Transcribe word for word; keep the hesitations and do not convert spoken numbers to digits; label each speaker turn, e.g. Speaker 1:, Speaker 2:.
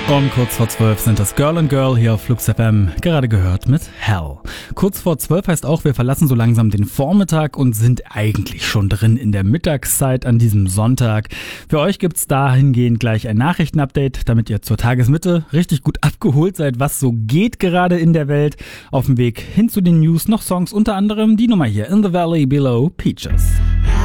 Speaker 1: Um kurz vor zwölf sind das Girl and Girl hier auf Flux F M, gerade gehört mit Hell. Kurz vor zwölf heißt auch, wir verlassen so langsam den Vormittag und sind eigentlich schon drin in der Mittagszeit an diesem Sonntag. Für euch gibt's dahingehend gleich ein Nachrichtenupdate, damit ihr zur Tagesmitte richtig gut abgeholt seid, was so geht gerade in der Welt. Auf dem Weg hin zu den News noch Songs, unter anderem die Nummer hier, In the Valley Below Peaches.